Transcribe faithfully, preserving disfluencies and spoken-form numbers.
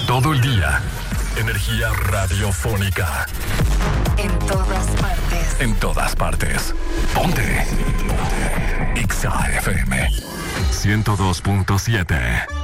todo el día. Energía radiofónica. En todas partes. En todas partes. Ponte. Ponte. X A F M ciento dos punto siete.